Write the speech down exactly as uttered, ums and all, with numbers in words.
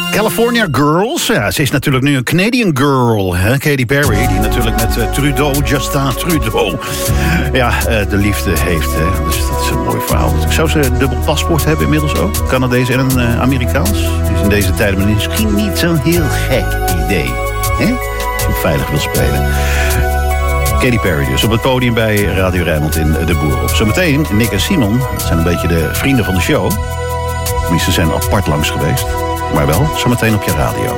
California Girls. Ja, ze is natuurlijk nu een Canadian girl. Hè? Katy Perry, die natuurlijk met uh, Trudeau, Justin Trudeau... ja, uh, de liefde heeft. Hè? Dus dat is een mooi verhaal. Zou ze een dubbel paspoort hebben inmiddels ook? Canadees en een uh, Amerikaans? Is in deze tijden misschien niet zo'n heel gek idee. Hè? Als je veilig wil spelen. Katy Perry dus op het podium bij Radio Rijnmond in De Boer. Zometeen Nick en Simon. Dat zijn een beetje de vrienden van de show. Tenminste, ze zijn apart langs geweest. Maar wel, zometeen op je radio.